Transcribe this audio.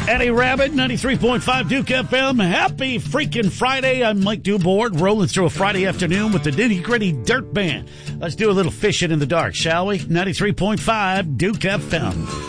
Eddie Rabbit, 93.5 Duke FM. Happy freaking Friday. I'm Mike Dubord, rolling through a Friday afternoon with the Nitty Gritty Dirt Band. Let's do a little fishing in the dark, shall we? 93.5 Duke FM.